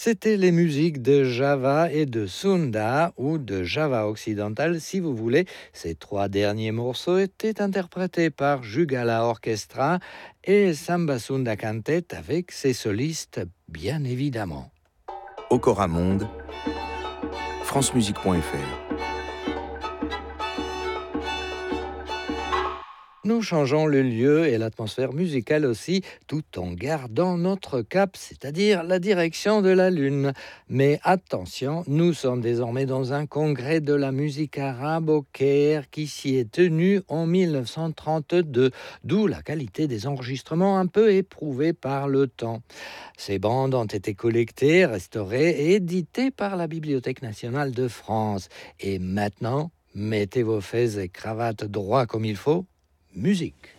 C'était les musiques de Java et de Sunda, ou de Java occidental si vous voulez. Ces trois derniers morceaux étaient interprétés par Jugala Orchestra et Samba Sunda Cantet avec ses solistes, bien évidemment. Okora Monde, francemusique.fr. Nous changeons le lieu et l'atmosphère musicale aussi, tout en gardant notre cap, c'est-à-dire la direction de la Lune. Mais attention, nous sommes désormais dans un congrès de la musique arabe au Caire qui s'y est tenu en 1932, d'où la qualité des enregistrements un peu éprouvée par le temps. Ces bandes ont été collectées, restaurées et éditées par la Bibliothèque nationale de France. Et maintenant, mettez vos fez et cravates droit comme il faut. Musique.